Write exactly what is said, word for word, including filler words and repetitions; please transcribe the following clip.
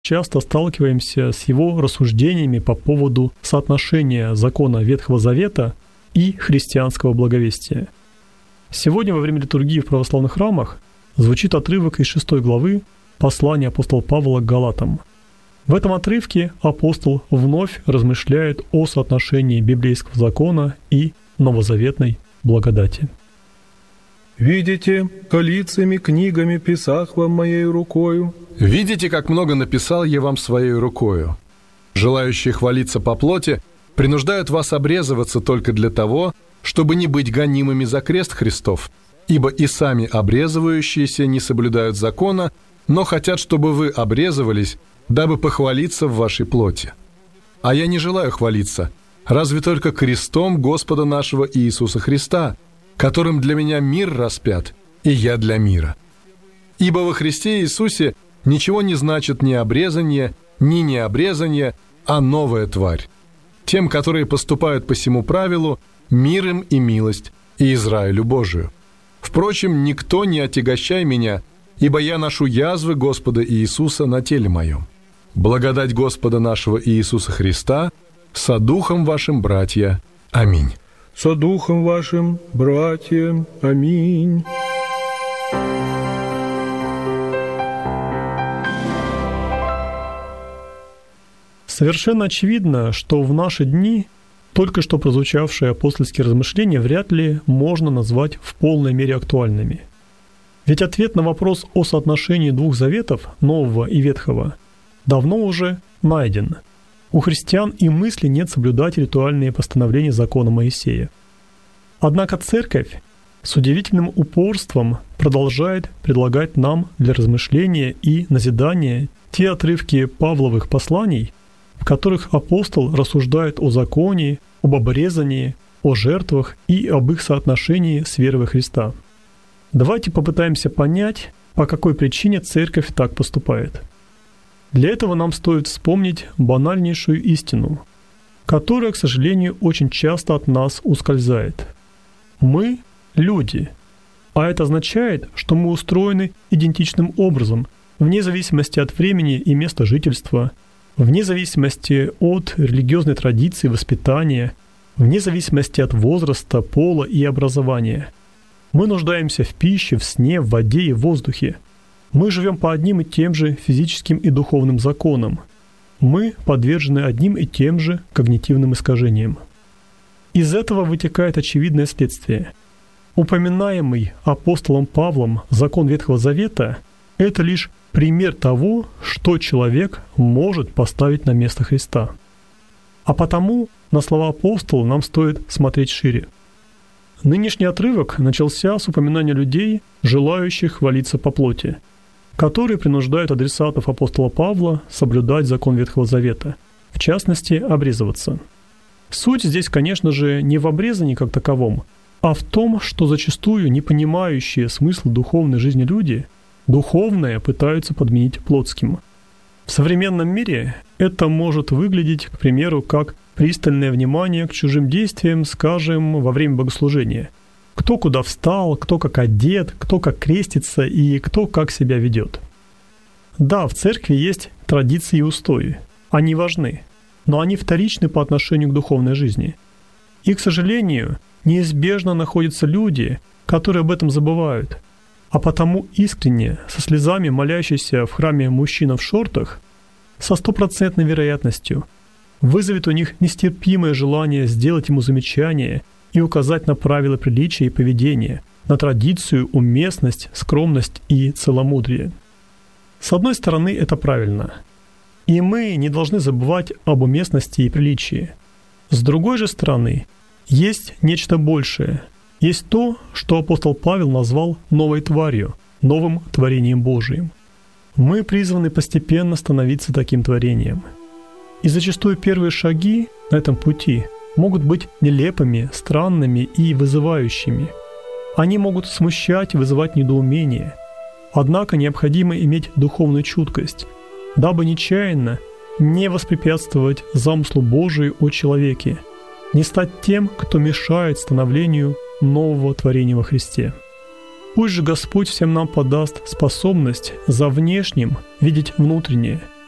часто сталкиваемся с его рассуждениями по поводу соотношения закона Ветхого Завета и христианского благовестия. Сегодня во время литургии в православных храмах звучит отрывок из шестой главы послания апостола Павла к Галатам. В этом отрывке апостол вновь размышляет о соотношении библейского закона и новозаветной благодати. «Видите, колицами, книгами писах вам моей рукою». «Видите, как много написал я вам своей рукою. Желающие хвалиться по плоти принуждают вас обрезываться только для того, чтобы не быть гонимыми за крест Христов, ибо и сами обрезывающиеся не соблюдают закона, но хотят, чтобы вы обрезывались, дабы похвалиться в вашей плоти. А я не желаю хвалиться, разве только крестом Господа нашего Иисуса Христа, которым для меня мир распят, и я для мира. Ибо во Христе Иисусе ничего не значит ни обрезание, ни необрезание, а новая тварь. Тем, которые поступают по сему правилу, мир им и милость, и Израилю Божию. Впрочем, никто не отягощай меня, ибо я ношу язвы Господа Иисуса на теле моем. Благодать Господа нашего Иисуса Христа со духом вашим, братья. Аминь». «Со духом вашим, братья. Аминь». Совершенно очевидно, что в наши дни только что прозвучавшие апостольские размышления вряд ли можно назвать в полной мере актуальными. Ведь ответ на вопрос о соотношении двух заветов, Нового и Ветхого, давно уже найден. У христиан и мысли нет соблюдать ритуальные постановления закона Моисея. Однако Церковь с удивительным упорством продолжает предлагать нам для размышления и назидания те отрывки Павловых посланий, в которых апостол рассуждает о законе, об обрезании, о жертвах и об их соотношении с верой во Христа. Давайте попытаемся понять, по какой причине Церковь так поступает. Для этого нам стоит вспомнить банальнейшую истину, которая, к сожалению, очень часто от нас ускользает. Мы – люди, а это означает, что мы устроены идентичным образом, вне зависимости от времени и места жительства, вне зависимости от религиозной традиции, воспитания, вне зависимости от возраста, пола и образования. Мы нуждаемся в пище, в сне, в воде и в воздухе. Мы живем по одним и тем же физическим и духовным законам. Мы подвержены одним и тем же когнитивным искажениям. Из этого вытекает очевидное следствие. Упоминаемый апостолом Павлом закон Ветхого Завета – это лишь пример того, что человек может поставить на место Христа. А потому на слова апостола нам стоит смотреть шире. Нынешний отрывок начался с упоминания людей, желающих хвалиться по плоти, которые принуждают адресатов апостола Павла соблюдать закон Ветхого Завета, в частности, обрезываться. Суть здесь, конечно же, не в обрезании как таковом, а в том, что зачастую не понимающие смысл духовной жизни люди духовное пытаются подменить плотским. В современном мире это может выглядеть, к примеру, как пристальное внимание к чужим действиям, скажем, во время богослужения. Кто куда встал, кто как одет, кто как крестится и кто как себя ведет. Да, в церкви есть традиции и устои. Они важны, но они вторичны по отношению к духовной жизни. И, к сожалению, неизбежно находятся люди, которые об этом забывают, а потому искренне, со слезами молящийся в храме мужчина в шортах, со стопроцентной вероятностью вызовет у них нестерпимое желание сделать ему замечание и указать на правила приличия и поведения, на традицию, уместность, скромность и целомудрие. С одной стороны, это правильно. И мы не должны забывать об уместности и приличии. С другой же стороны, есть нечто большее. Есть то, что апостол Павел назвал новой тварью, новым творением Божиим. Мы призваны постепенно становиться таким творением. И зачастую первые шаги на этом пути могут быть нелепыми, странными и вызывающими. Они могут смущать и вызывать недоумение. Однако необходимо иметь духовную чуткость, дабы нечаянно не воспрепятствовать замыслу Божию о человеке, не стать тем, кто мешает становлению нового творения во Христе. Пусть же Господь всем нам подаст способность за внешним видеть внутреннее,